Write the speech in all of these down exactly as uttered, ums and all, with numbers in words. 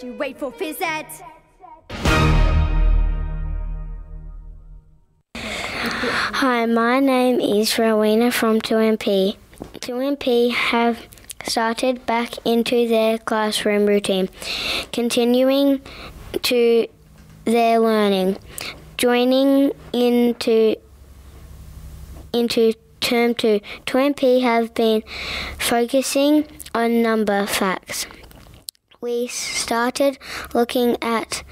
Do you wait for phys ed? Hi, my name is Rowena from two M P. two M P have started back into their classroom routine, continuing to their learning, joining into into term two. two M P have been focusing on number facts. We started looking at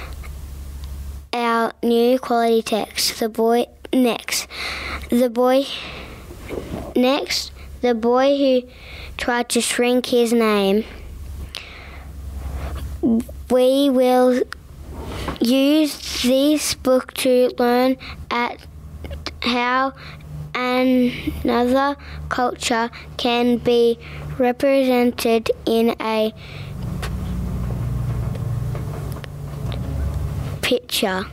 our new quality text. The boy next. The boy next. The boy who tried to shrink his name. We will use this book to learn at how another culture can be represented in a picture.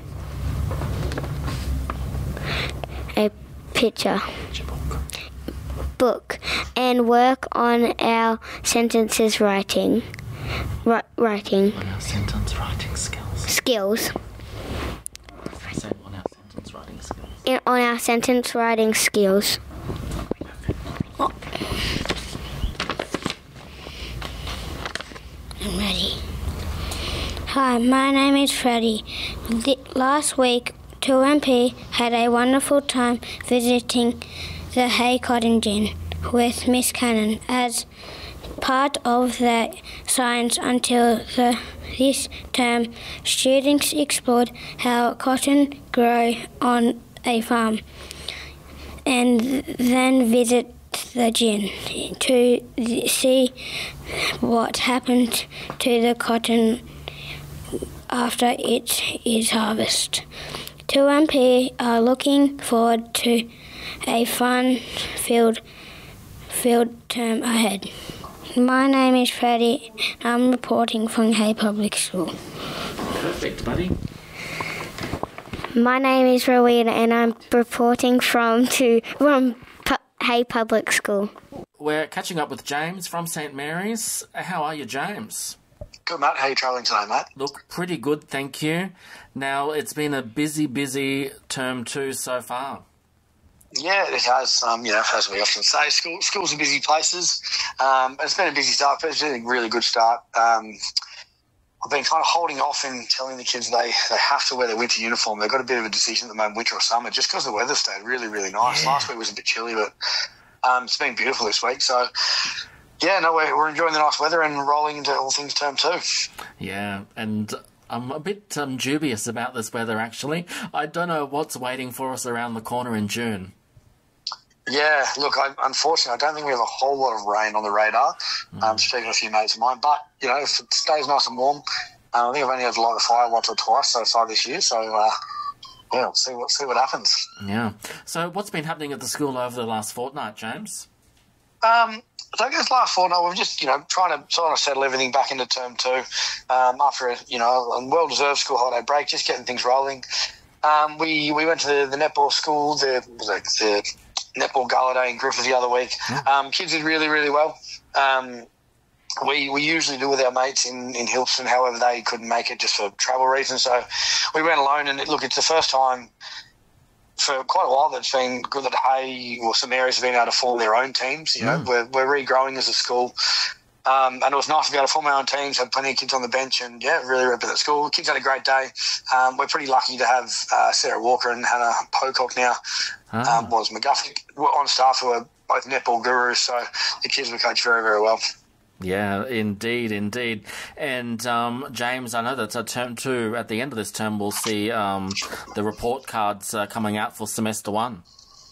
A picture. Book. And work on our sentences writing. Ri- writing. On our sentence writing skills. Skills. Say on our sentence writing skills. In, on our sentence writing skills. Oh. I'm ready. Hi, my name is Freddie. The, last week, two M P had a wonderful time visiting the Hay Cotton Gin with Miss Cannon as part of the science until the, this term. Students explored how cotton grow on a farm and then visit the gin to see what happened to the cotton after it is harvested. two M P are looking forward to a fun-filled field term ahead. My name is Freddie. I'm reporting from Hay Public School. Perfect, buddy. My name is Rowena and I'm reporting from to from Pu- Hay Public School. We're catching up with James from Saint Mary's. How are you, James? Good, Matt. How are you travelling today, Matt? Look, pretty good, thank you. Now, it's been a busy, busy term two so far. Yeah, it has. Um, you know, as we often say, school, schools are busy places. Um, it's been a busy start, but it's been a really good start. Um, I've been kind of holding off in telling the kids they, they have to wear their winter uniform. They've got a bit of a decision at the moment, winter or summer, just because the weather stayed really, really nice. Yeah. Last week was a bit chilly, but um, it's been beautiful this week. So, yeah, no, we're, we're enjoying the nice weather and rolling into all things term two. Yeah, and I'm a bit um, dubious about this weather, actually. I don't know what's waiting for us around the corner in June. Yeah, look, I, unfortunately, I don't think we have a whole lot of rain on the radar, Mm. um, speaking to a few mates of mine. But, you know, if it stays nice and warm, um, I think I've only had to light the fire once or twice so far this year. So, uh, yeah, we'll see what, see what happens. Yeah. So what's been happening at the school over the last fortnight, James? Um, so I guess last fortnight we've just, you know, trying to sort of settle everything back into term two um, after, a, you know, a well-deserved school holiday break, just getting things rolling. Um, we, we went to the, the netball school, the, the, the netball gala day in Griffith the other week. Um, kids did really, really well. Um, we we usually do with our mates in, in Hilton, however they couldn't make it just for travel reasons. So we went alone, and look, it's the first time for quite a while that it's been good that Hay or some areas have been able to form their own teams. You know, Mm. we're, we're regrowing as a school. Um, and it was nice to be able to form our own teams, have plenty of kids on the bench, and, yeah, really represent the school. The kids had a great day. Um, we're pretty lucky to have uh, Sarah Walker and Hannah Pocock now, Ah. um, was McGuffey, on staff who are both netball gurus, so the kids were coached very, very well. Yeah, indeed, indeed. And, um, James, I know that's a term two. At the end of this term, we'll see um, the report cards uh, coming out for semester one.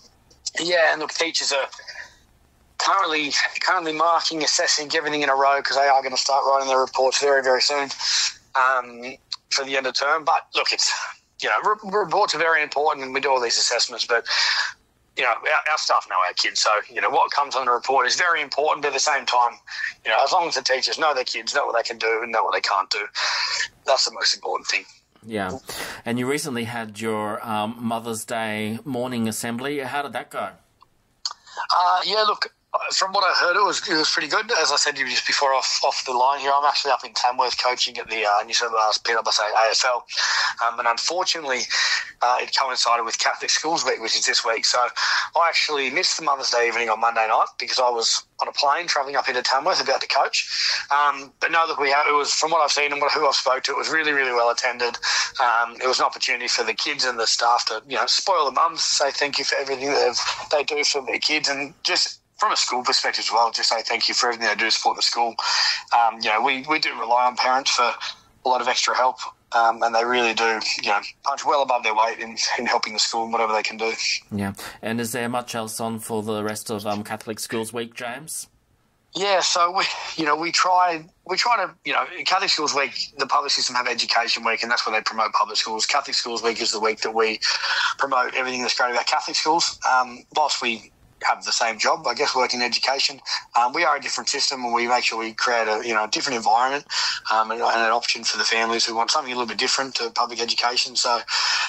Yeah, and look, teachers are currently currently marking, assessing everything in a row because they are going to start writing their reports very, very soon um, for the end of term. But look, it's, you know, re- reports are very important and we do all these assessments, but, you know, our, our staff know our kids. So, you know, what comes on the report is very important, but at the same time, you know, as long as the teachers know their kids, know what they can do and know what they can't do, that's the most important thing. Yeah. And you recently had your um, Mother's Day morning assembly. How did that go? Uh, yeah, look, From what I heard, it was it was pretty good. As I said to you just before off off the line here, I'm actually up in Tamworth coaching at the uh, New South Wales P W S A A F L, um, and unfortunately, uh, it coincided with Catholic Schools Week, which is this week. So I actually missed the Mother's Day evening on Monday night because I was on a plane travelling up into Tamworth about to coach. Um, but no, look, we have, it was from what I've seen and what, who I've spoke to, it was really really well attended. Um, it was an opportunity for the kids and the staff to you know spoil the mums, say thank you for everything that they do for their kids, and just from a school perspective as well, just say thank you for everything they do to support the school. Um, you know, we, we do rely on parents for a lot of extra help, um, and they really do, you know, punch well above their weight in, in helping the school and whatever they can do. Yeah. And is there much else on for the rest of um, Catholic Schools Week, James? Yeah, so we, you know, we try, we try to, you know, Catholic Schools Week, the public system have Education Week, and that's where they promote public schools. Catholic Schools Week is the week that we promote everything that's great about Catholic schools. Um, whilst we have the same job, I guess, working in education, um, we are a different system, and we make sure we create a you know a different environment um, and, and an option for the families who want something a little bit different to public education. So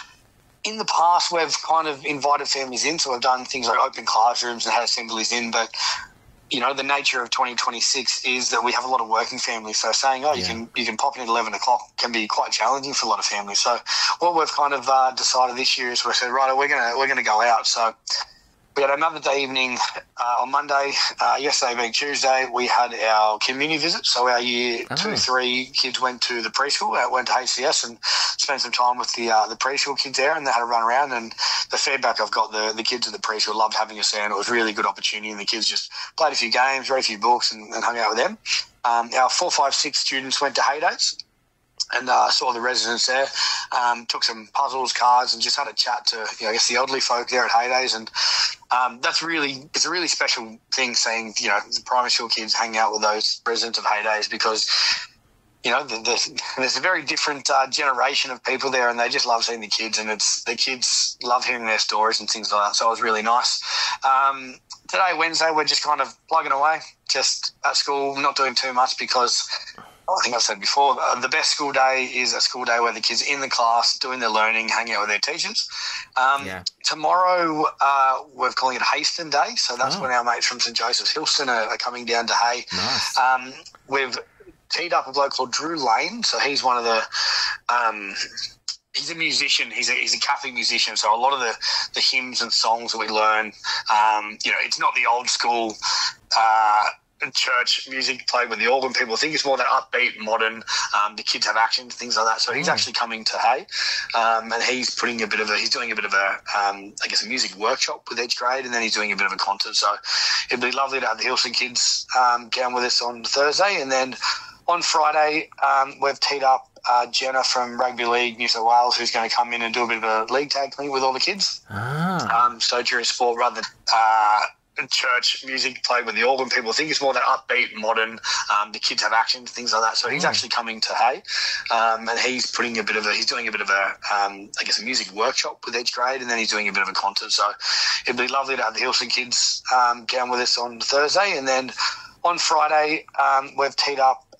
in the past, we've kind of invited families in, so we've done things like open classrooms and had assemblies in, but you know, the nature of twenty twenty-six is that we have a lot of working families. So saying, oh, you yeah. can you can pop in at eleven o'clock can be quite challenging for a lot of families. So what we've kind of uh, decided this year is we said, right, we're gonna we're gonna go out. So we had another day evening uh, on Monday. Uh, yesterday being Tuesday, we had our community visit. So our year oh. two, three kids went to the preschool, uh, went to H C S and spent some time with the uh, the preschool kids there, and they had a run around. And the feedback I've got, the the kids at the preschool loved having us there, and it was a really good opportunity. And the kids just played a few games, read a few books, and, and hung out with them. Um, our four, five, six students went to Heydays and uh, saw the residents there, um, took some puzzles, cards, and just had a chat to, you know, I guess, the elderly folk there at Heydays. And um, that's really, it's a really special thing seeing, you know, the primary school kids hang out with those residents of Heydays, because, you know, the, the, there's a very different uh, generation of people there, and they just love seeing the kids, and it's the kids love hearing their stories and things like that. So it was really nice. Um, today, Wednesday, we're just kind of plugging away, just at school, not doing too much because I think I've said before, uh, the best school day is a school day where the kids are in the class, doing their learning, hanging out with their teachers. Um, yeah. Tomorrow, uh, we're calling it Hayston Day, so that's oh. when our mates from St Joseph's Hilston are, are coming down to Hay. Nice. Um, we've teed up a bloke called Drew Lane, so he's one of the um, – he's a musician. He's a he's a Catholic musician, so a lot of the, the hymns and songs that we learn, um, you know, it's not the old school uh, – church music played with the organ. People think it's more that upbeat, modern. Um, the kids have action, things like that. So he's mm. actually coming to Hay, um, and he's putting a bit of a. He's doing a bit of a, um, I guess, a music workshop with each grade, and then he's doing a bit of a concert. So it'd be lovely to have the Hilston kids um, down with us on Thursday, and then on Friday um, we've teed up uh, Jenna from Rugby League New South Wales, who's going to come in and do a bit of a league tag thing with all the kids. Ah. Um, so during sport, rather than uh, church music played with the organ, people think it's more that upbeat, modern. Um, the kids have action, things like that. So he's mm. actually coming to Hay, um, and he's putting a bit of a. He's doing a bit of a, um, I guess, a music workshop with each grade, and then he's doing a bit of a concert. So it'd be lovely to have the Hilston kids um, down with us on Thursday, and then on Friday um, we've teed up